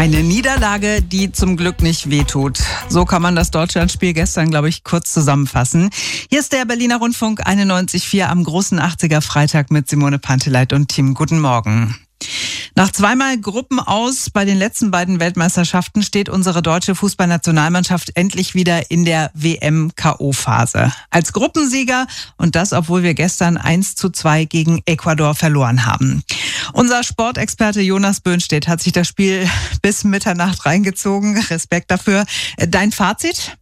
Eine Niederlage, die zum Glück nicht wehtut. So kann man das Deutschlandspiel gestern, glaube ich, kurz zusammenfassen. Hier ist der Berliner Rundfunk 91.4 am großen 80er Freitag mit Simone Panteleit und Team. Guten Morgen. Nach zweimal Gruppen aus bei den letzten beiden Weltmeisterschaften steht unsere deutsche Fußballnationalmannschaft endlich wieder in der WM-KO-Phase. Als Gruppensieger und das, obwohl wir gestern 1:2 gegen Ecuador verloren haben. Unser Sportexperte Jonas Böhnstedt hat sich das Spiel bis Mitternacht reingezogen. Respekt dafür. Dein Fazit?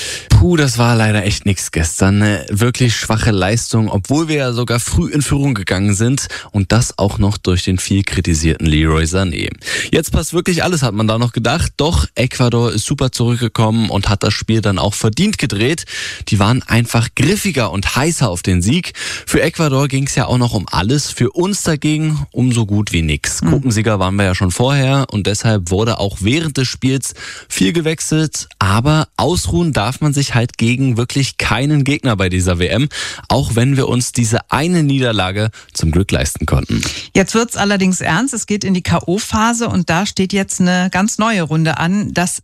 Das war leider echt nichts gestern. Eine wirklich schwache Leistung, obwohl wir ja sogar früh in Führung gegangen sind und das auch noch durch den viel kritisierten Leroy Sané. Jetzt passt wirklich alles, hat man da noch gedacht. Doch Ecuador ist super zurückgekommen und hat das Spiel dann auch verdient gedreht. Die waren einfach griffiger und heißer auf den Sieg. Für Ecuador ging es ja auch noch um alles, für uns dagegen um so gut wie nichts. Gruppensieger waren wir ja schon vorher und deshalb wurde auch während des Spiels viel gewechselt, aber ausruhen darf man sich halt gegen wirklich keinen Gegner bei dieser WM, auch wenn wir uns diese eine Niederlage zum Glück leisten konnten. Jetzt wird's allerdings ernst. Es geht in die K.O.-Phase und da steht jetzt eine ganz neue Runde an, das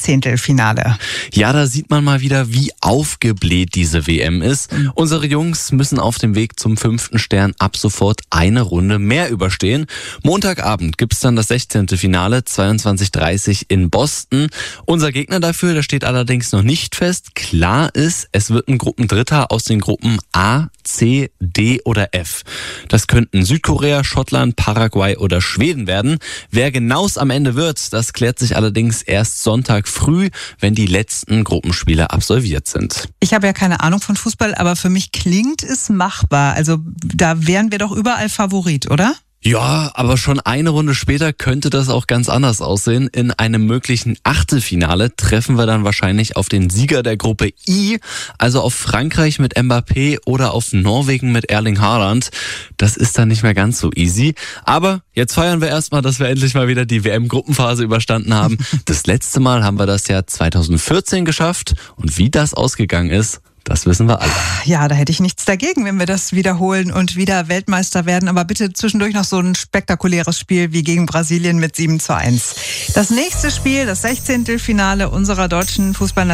16. Ja, da sieht man mal wieder, wie aufgebläht diese WM ist. Unsere Jungs müssen auf dem Weg zum 5. Stern ab sofort eine Runde mehr überstehen. Montagabend gibt's dann das 16. Finale, 22:30 in Boston. Unser Gegner dafür, der steht allerdings noch nicht fest. Klar ist, es wird ein Gruppendritter aus den Gruppen A, C, D oder F. Das könnten Südkorea, Schottland, Paraguay oder Schweden werden. Wer genaues am Ende wird, das klärt sich allerdings erst Sonntag früh, wenn die letzten Gruppenspiele absolviert sind. Ich habe ja keine Ahnung von Fußball, aber für mich klingt es machbar. Also da wären wir doch überall Favorit, oder? Ja, aber schon eine Runde später könnte das auch ganz anders aussehen. In einem möglichen Achtelfinale treffen wir dann wahrscheinlich auf den Sieger der Gruppe I, also auf Frankreich mit Mbappé oder auf Norwegen mit Erling Haaland. Das ist dann nicht mehr ganz so easy. Aber jetzt feiern wir erstmal, dass wir endlich mal wieder die WM-Gruppenphase überstanden haben. Das letzte Mal haben wir das ja 2014 geschafft. Und wie das ausgegangen ist, das wissen wir alle. Ja, da hätte ich nichts dagegen, wenn wir das wiederholen und wieder Weltmeister werden. Aber bitte zwischendurch noch so ein spektakuläres Spiel wie gegen Brasilien mit 7:1. Das nächste Spiel, das 16. Finale unserer deutschen Fußballnationalmannschaft